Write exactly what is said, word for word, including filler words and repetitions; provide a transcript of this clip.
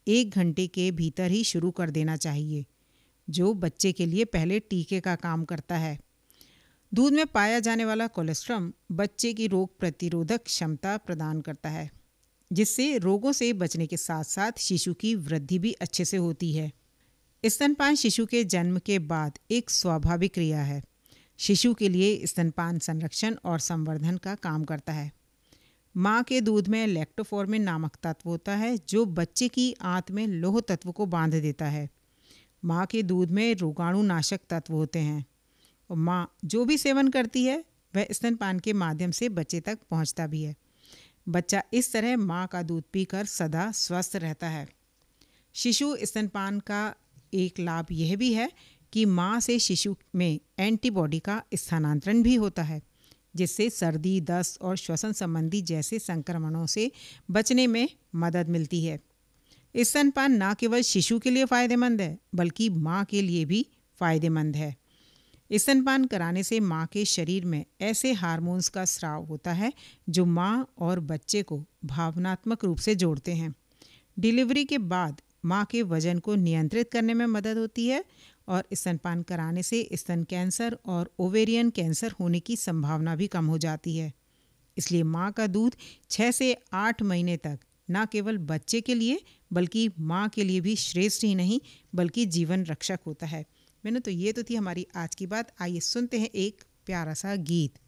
एक घंटे के भीतर ही शुरू कर देना चाहिए, जो बच्चे के लिए पहले टीके का काम करता है। दूध में पाया जाने वाला कोलेस्ट्रॉल बच्चे की रोग प्रतिरोधक क्षमता प्रदान करता है, जिससे रोगों से बचने के साथ साथ शिशु की वृद्धि भी अच्छे से होती है। स्तनपान शिशु के जन्म के बाद एक स्वाभाविक क्रिया है। शिशु के लिए स्तनपान संरक्षण और संवर्धन का काम करता है। माँ के दूध में लैक्टोफॉर्मिन नामक तत्व होता है, जो बच्चे की आंत में लौह तत्व को बांध देता है। माँ के दूध में रोगाणुनाशक तत्व होते हैं और माँ जो भी सेवन करती है वह स्तनपान के माध्यम से बच्चे तक पहुँचता भी है। बच्चा इस तरह माँ का दूध पीकर सदा स्वस्थ रहता है। शिशु स्तनपान का एक लाभ यह भी है कि माँ से शिशु में एंटीबॉडी का स्थानांतरण भी होता है, जिससे सर्दी, दस्त और श्वसन संबंधी जैसे संक्रमणों से बचने में मदद मिलती है। स्तनपान न केवल शिशु के लिए फ़ायदेमंद है, बल्कि माँ के लिए भी फ़ायदेमंद है। स्तनपान कराने से माँ के शरीर में ऐसे हार्मोन्स का स्राव होता है जो माँ और बच्चे को भावनात्मक रूप से जोड़ते हैं। डिलीवरी के बाद माँ के वजन को नियंत्रित करने में मदद होती है और स्तनपान कराने से स्तन कैंसर और ओवेरियन कैंसर होने की संभावना भी कम हो जाती है। इसलिए माँ का दूध छः से आठ महीने तक न केवल बच्चे के लिए बल्कि माँ के लिए भी श्रेष्ठ ही नहीं बल्कि जीवन रक्षक होता है। मैंने तो ये तो थी हमारी आज की बात। आइए सुनते हैं एक प्यारा सा गीत।